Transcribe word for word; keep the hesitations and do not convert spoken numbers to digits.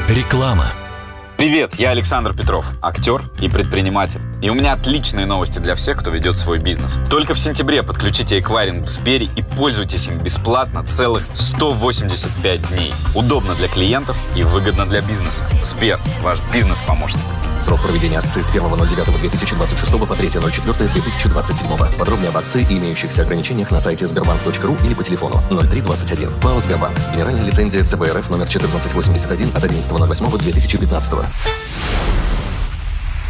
Реклама. Привет, я Александр Петров, актер и предприниматель. И у меня отличные новости для всех, кто ведет свой бизнес. Только в сентябре подключите эквайринг в Сбере и пользуйтесь им бесплатно целых сто восемьдесят пять дней. Удобно для клиентов и выгодно для бизнеса. Сбер, ваш бизнес-помощник. Срок проведения акции с первого ноль девятого две тысячи двадцать шестого по третье ноль четвёртое две тысячи двадцать седьмого. Подробнее об акции и имеющихся ограничениях на сайте сбербанк точка ру или по телефону ноль три двадцать один. ПАО «Сбербанк». Генеральная лицензия ЦБ РФ номер четырнадцать восемьдесят один от одиннадцатого ноль восьмого две тысячи пятнадцатого.